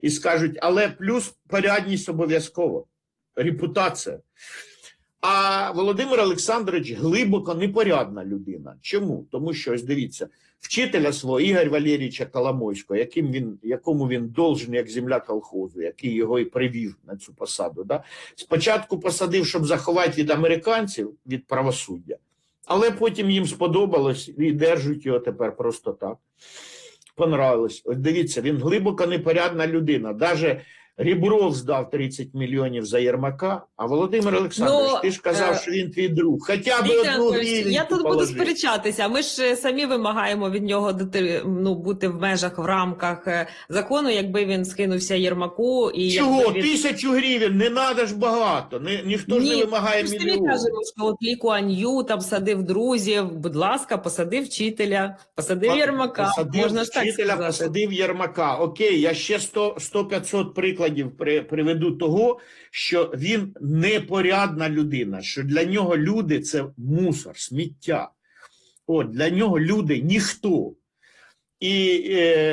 і скажуть, але плюс порядність обов'язково, репутація. А Володимир Олександрович глибоко непорядна людина. Чому? Тому що, ось дивіться, вчителя свого Ігоря Валерійовича Коломойського, якому він должен як земля колхозу, який його і привів на цю посаду. Да? Спочатку посадив, щоб заховати від американців, від правосуддя, але потім їм сподобалось і держать його тепер просто так. Понравилось. Ось дивіться, він глибоко непорядна людина. Даже Ребров здав 30 мільйонів за Єрмака, а Володимир Олександрович, ти ж казав, що він твій друг. Хоча б одну гривеньку я тут положи. буду сперечатися. Ми ж самі вимагаємо від нього бути в межах, в рамках закону, якби він скинувся Єрмаку. І чого? 1000 гривень, не треба ж багато. Ніхто ж не вимагає мільйон. Ми самі кажемо, що от Лі Куан Ю там садив друзів, будь ласка, посадив вчителя, посадив Єрмака. Посадив можна ж так вчителя, сказати. посадив Єрмака. Окей, я ще 100-500 прикладів приведу того, що він непорядна людина, що для нього люди – це мусор, сміття. От, для нього люди – ніхто. І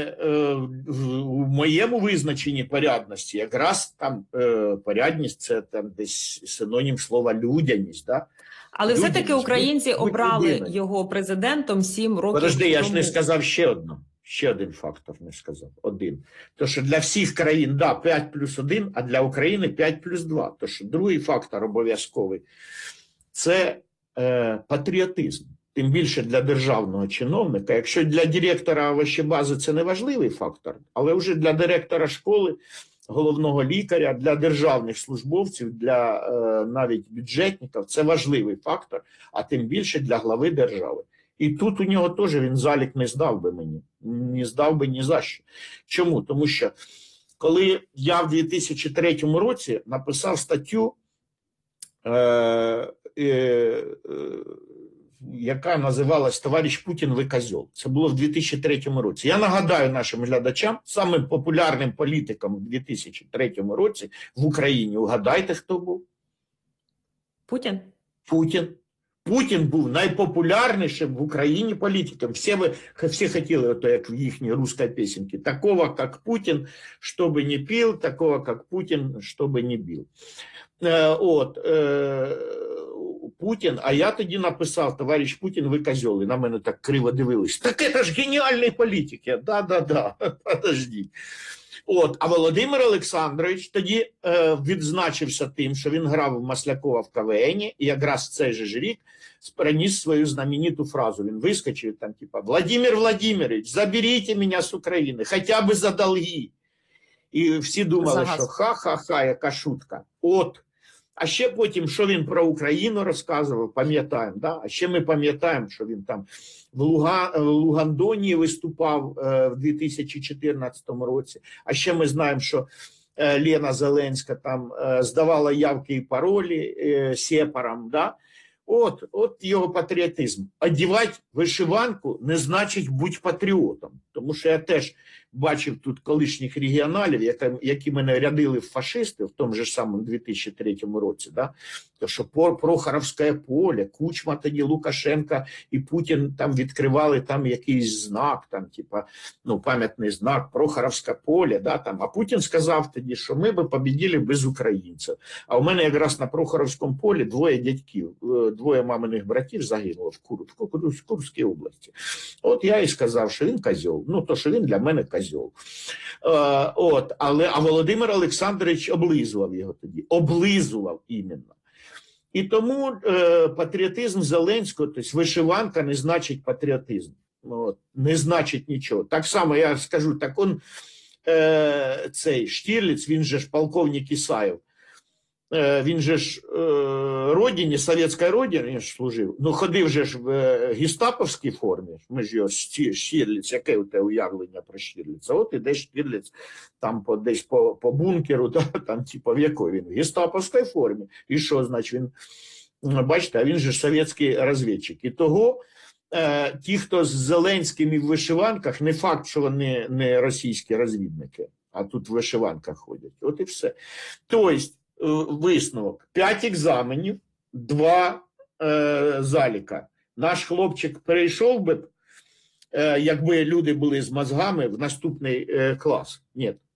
в моєму визначенні порядності якраз там порядність – це там десь синонім слова людяність, да? Але все-таки українці обрали його президентом 7 років. Подожди, я ж не сказав ще один фактор не сказав. Один. То, що для всіх країн, да, 5+1, а для України 5+2. То, що другий фактор обов'язковий – це патріотизм. Тим більше для державного чиновника. Якщо для директора овощебази це не важливий фактор, але вже для директора школи, головного лікаря, для державних службовців, для навіть бюджетників це важливий фактор, а тим більше для глави держави. І тут у нього теж він залік не здав би мені. Не здав би ні за що. Чому? Тому що коли я в 2003 році написав статтю, яка називалась «Товариш Путін, ви козьол». Це було в 2003 році. Я нагадаю нашим глядачам, самим популярним політиком в 2003 році в Україні, угадайте, хто був? Путін? Путін. Путін був найпопулярнішим в Україні політиком. Всі хотіли, ото, як в їхній русській пісенці, такого, як Путін, щоб не пив, такого, як Путін, щоб не бив. Путін, а я тоді написав, товариш Путін, ви козьол. І на мене так криво дивились. Так це ж геніальний політик. Да, подождіть. А Володимир Олександрович тоді відзначився тим, що він грав у Маслякова в КВНі, і якраз цей же ж рік приніс свою знамениту фразу. Він вискочив там, типа, Владимир Владимирович, заберіть мене з України, хоча б за долги. І всі думали, що ха-ха-ха, яка шутка. А ще потім, що він про Україну розказував, пам'ятаємо, да? А ще ми пам'ятаємо, що він там в Лугандонії виступав в 2014 році. А ще ми знаємо, що Лена Зеленська там здавала явки і паролі сепарам, да? От його патріотизм. Одівати вишиванку не значить бути патріотом. Тому що я теж бачив тут колишніх регіоналів, які мене рядили в фашисти в тому же самому 2003 році. Да? То, що Прохоровське поле, Кучма тоді, Лукашенка і Путін там відкривали там якийсь знак, там, типа, пам'ятний знак, Прохоровське поле. Да? Там. А Путін сказав тоді, що ми би побіділи без українців. А у мене якраз на Прохоровському полі двоє дядьків, двоє маминих братів загинуло в Курській області. От я і сказав, що він козьол. То, що він для мене козьол. А Володимир Олександрович облизував його тоді. Облизував іменно. І тому патріотизм Зеленського, тобто вишиванка не значить патріотизм. Не значить нічого. Так само я скажу, так цей Штірліц, він же ж полковник Ісаєв, він же ж родині, совєтській родині служив, ходив же ж в гестаповській формі, ми ж його Штірліц, яке у тебе уявлення про Штірліца? От іде Штірліц там десь по бункеру, там типу в якій він? В гестаповській формі. І що, значить, він, бачите, а він же ж совєтський розвідчик. І того ті, хто з Зеленськими в вишиванках, не факт, що вони не російські розвідники, а тут в вишиванках ходять. От і все. Тобто, висновок. 5 екзаменів, 2 заліка. Наш хлопчик перейшов би, якби люди були з мозгами, в наступний клас. Ні.